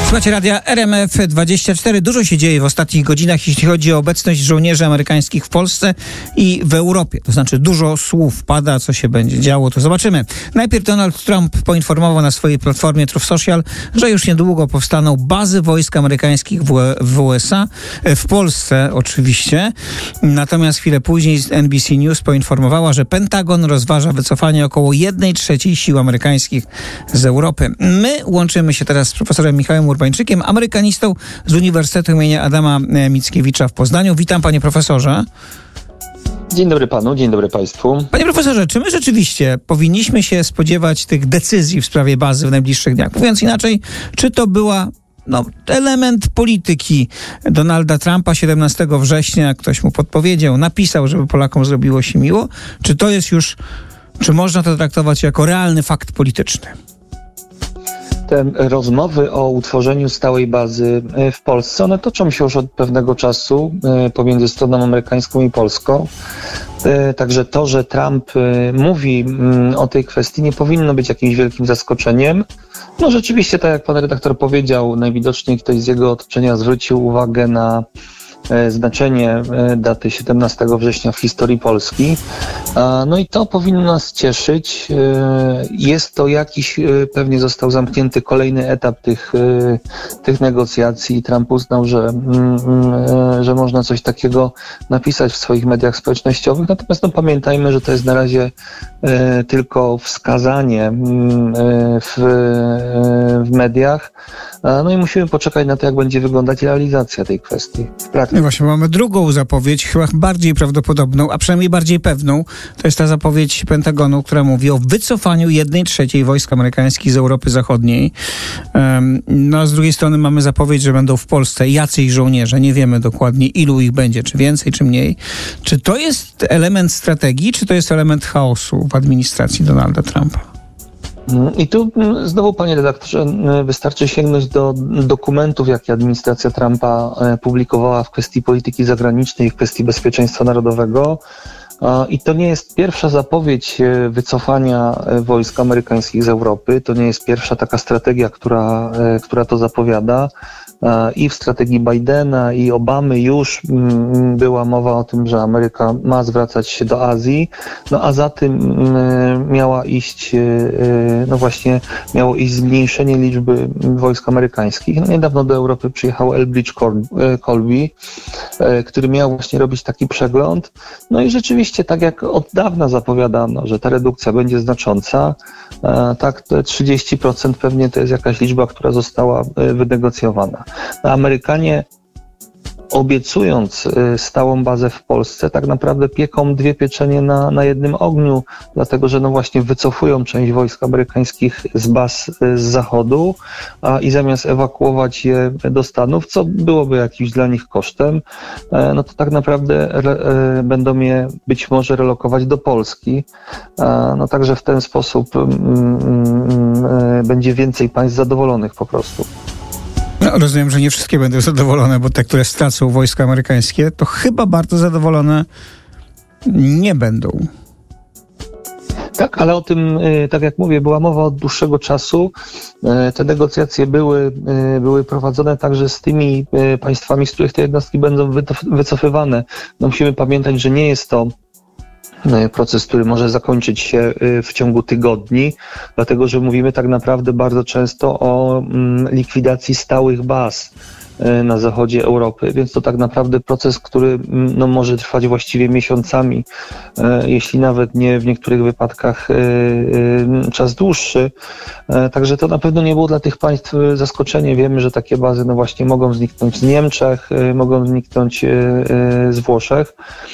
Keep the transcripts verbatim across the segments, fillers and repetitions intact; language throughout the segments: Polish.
Słuchajcie radia R M F dwadzieścia cztery. Dużo się dzieje w ostatnich godzinach, jeśli chodzi o obecność żołnierzy amerykańskich w Polsce i w Europie. To znaczy dużo słów pada, co się będzie działo, to zobaczymy. Najpierw Donald Trump poinformował na swojej platformie Truth Social, że już niedługo powstaną bazy wojsk amerykańskich w, w U S A, w Polsce oczywiście. Natomiast chwilę później N B C News poinformowała, że Pentagon rozważa wycofanie około jednej trzeciej sił amerykańskich z Europy. My łączymy się teraz z profesorem Michałem Urbańczykiem, amerykanistą z Uniwersytetu imienia Adama Mickiewicza w Poznaniu. Witam, panie profesorze. Dzień dobry panu, dzień dobry państwu. Panie profesorze, czy my rzeczywiście powinniśmy się spodziewać tych decyzji w sprawie bazy w najbliższych dniach? Mówiąc inaczej, czy to była no, element polityki Donalda Trumpa siedemnastego września, ktoś mu podpowiedział, napisał, żeby Polakom zrobiło się miło? Czy to jest już, czy można to traktować jako realny fakt polityczny? Te rozmowy o utworzeniu stałej bazy w Polsce, one toczą się już od pewnego czasu pomiędzy stroną amerykańską i polską. Także to, że Trump mówi o tej kwestii, nie powinno być jakimś wielkim zaskoczeniem. No rzeczywiście, tak jak pan redaktor powiedział, najwidoczniej ktoś z jego otoczenia zwrócił uwagę na znaczenie daty siedemnastego września w historii Polski. No i to powinno nas cieszyć. Jest to jakiś, pewnie został zamknięty kolejny etap tych, tych negocjacji. Trump uznał, że, że można coś takiego napisać w swoich mediach społecznościowych. Natomiast no, pamiętajmy, że to jest na razie tylko wskazanie w, w mediach. No i musimy poczekać na to, jak będzie wyglądać realizacja tej kwestii w praktyce. No właśnie, mamy drugą zapowiedź, chyba bardziej prawdopodobną, a przynajmniej bardziej pewną. To jest ta zapowiedź Pentagonu, która mówi o wycofaniu jednej trzeciej wojsk amerykańskich z Europy Zachodniej. Um, no a z drugiej strony mamy zapowiedź, że będą w Polsce jacyś żołnierze. Nie wiemy dokładnie, ilu ich będzie, czy więcej, czy mniej. Czy to jest element strategii, czy to jest element chaosu w administracji Donalda Trumpa? I tu znowu, panie redaktorze, wystarczy sięgnąć do dokumentów, jakie administracja Trumpa publikowała w kwestii polityki zagranicznej, w kwestii bezpieczeństwa narodowego. I to nie jest pierwsza zapowiedź wycofania wojsk amerykańskich z Europy. To nie jest pierwsza taka strategia, która, która to zapowiada. I w strategii Bidena i Obamy już była mowa o tym, że Ameryka ma zwracać się do Azji, no a za tym miała iść, no właśnie miało iść zmniejszenie liczby wojsk amerykańskich. No niedawno do Europy przyjechał Elbridge Colby, który miał właśnie robić taki przegląd. No i rzeczywiście, tak jak od dawna zapowiadano, że ta redukcja będzie znacząca, tak te trzydzieści procent pewnie to jest jakaś liczba, która została wynegocjowana. Amerykanie, obiecując stałą bazę w Polsce, tak naprawdę pieką dwie pieczenie na, na jednym ogniu, dlatego że no właśnie wycofują część wojsk amerykańskich z baz z zachodu a, i zamiast ewakuować je do Stanów, co byłoby jakimś dla nich kosztem, no to tak naprawdę re, będą je być może relokować do Polski. No także w ten sposób mm, mm, będzie więcej państw zadowolonych po prostu. No, rozumiem, że nie wszystkie będą zadowolone, bo te, które stracą wojska amerykańskie, to chyba bardzo zadowolone nie będą. Tak, ale o tym, tak jak mówię, była mowa od dłuższego czasu. Te negocjacje były, były prowadzone także z tymi państwami, z których te jednostki będą wycofywane. No musimy pamiętać, że nie jest to proces, który może zakończyć się w ciągu tygodni, dlatego że mówimy tak naprawdę bardzo często o likwidacji stałych baz na zachodzie Europy, więc to tak naprawdę proces, który no, może trwać właściwie miesiącami, jeśli nawet nie w niektórych wypadkach czas dłuższy. Także to na pewno nie było dla tych państw zaskoczenie. Wiemy, że takie bazy no właśnie mogą zniknąć z Niemczech, mogą zniknąć z Włoszech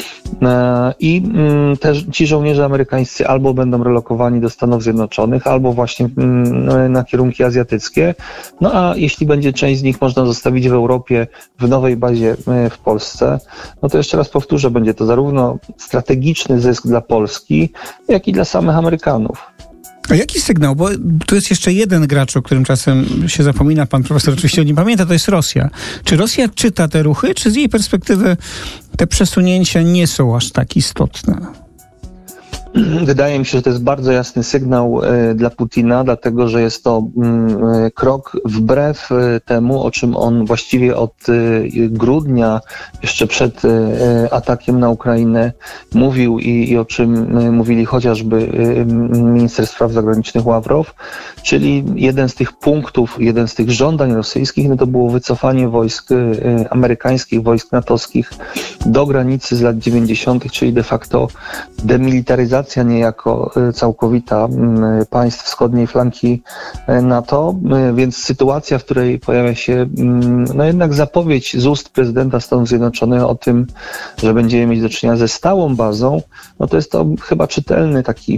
i te, ci żołnierze amerykańscy albo będą relokowani do Stanów Zjednoczonych, albo właśnie na kierunki azjatyckie. No a jeśli będzie część z nich można zostawić w Europie, w nowej bazie w Polsce, no to jeszcze raz powtórzę, będzie to zarówno strategiczny zysk dla Polski, jak i dla samych Amerykanów. A jaki sygnał? Bo tu jest jeszcze jeden gracz, o którym czasem się zapomina, pan profesor oczywiście o nim pamięta, to jest Rosja. Czy Rosja czyta te ruchy, czy z jej perspektywy te przesunięcia nie są aż tak istotne? wydaje mi się, że to jest bardzo jasny sygnał dla Putina, dlatego że jest to krok wbrew temu, o czym on właściwie od grudnia, jeszcze przed atakiem na Ukrainę mówił i, i o czym mówili chociażby minister spraw zagranicznych Ławrow, czyli jeden z tych punktów, jeden z tych żądań rosyjskich, no to było wycofanie wojsk amerykańskich, wojsk natowskich do granicy z lat dziewięćdziesiątych, czyli de facto demilitaryzacja niejako całkowita państw wschodniej flanki NATO, więc sytuacja, w której pojawia się no jednak zapowiedź z ust prezydenta Stanów Zjednoczonych o tym, że będziemy mieć do czynienia ze stałą bazą, no to jest to chyba czytelny taki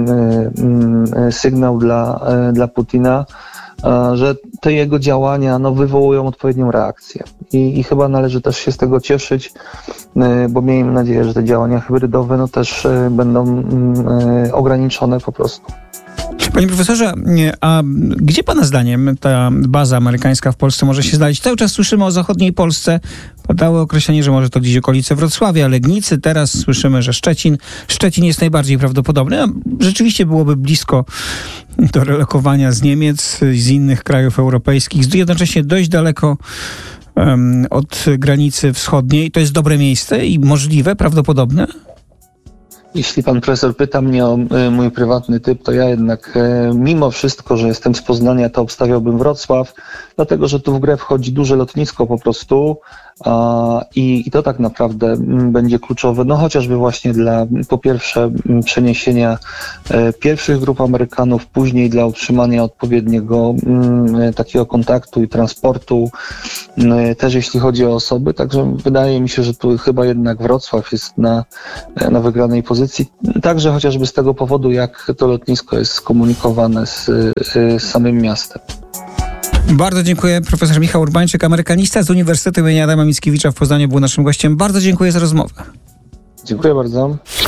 sygnał dla, dla Putina, że te jego działania no, wywołują odpowiednią reakcję. I, I chyba należy też się z tego cieszyć, bo miejmy nadzieję, że te działania hybrydowe no, też będą ograniczone po prostu. Panie profesorze, a gdzie pana zdaniem ta baza amerykańska w Polsce może się znaleźć? Cały czas słyszymy o zachodniej Polsce. Padało określenie, że może to gdzieś okolice Wrocławia, Legnicy. Teraz słyszymy, że Szczecin. Szczecin jest najbardziej prawdopodobny. A rzeczywiście byłoby blisko do relokowania z Niemiec, z innych krajów europejskich. Jednocześnie dość daleko um, od granicy wschodniej. To jest dobre miejsce i możliwe, prawdopodobne? Jeśli pan profesor pyta mnie o y, mój prywatny typ, to ja jednak y, mimo wszystko, że jestem z Poznania, to obstawiałbym Wrocław, dlatego że tu w grę wchodzi duże lotnisko po prostu a, i, i to tak naprawdę m, będzie kluczowe, no chociażby właśnie dla po pierwsze m, przeniesienia y, pierwszych grup Amerykanów, później dla utrzymania odpowiedniego m, takiego kontaktu i transportu, y, też jeśli chodzi o osoby, także wydaje mi się, że tu chyba jednak Wrocław jest na, na wygranej pozycji. Także chociażby z tego powodu, jak to lotnisko jest skomunikowane z, z samym miastem. Bardzo dziękuję. Profesor Michał Urbańczyk, amerykanista z Uniwersytetu im. Adama Mickiewicza w Poznaniu, był naszym gościem. Bardzo dziękuję za rozmowę. Dziękuję bardzo.